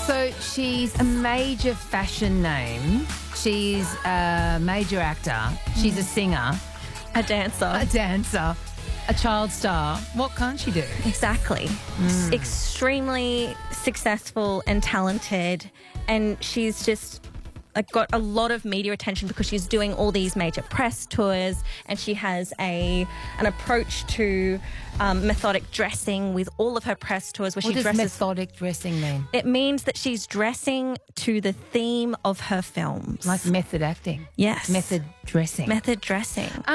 So she's a major fashion name. She's a major actor. She's a singer, A dancer. a dancer, a child star. What can't she do? Exactly. Extremely successful and talented, and she's just got a lot of media attention because she's doing all these major press tours, and she has an approach to methodic dressing with all of her press tours where What she does dresses. methodic dressing mean? It means that she's dressing to the theme of her films. Like method acting? Yes. Method dressing? Method dressing.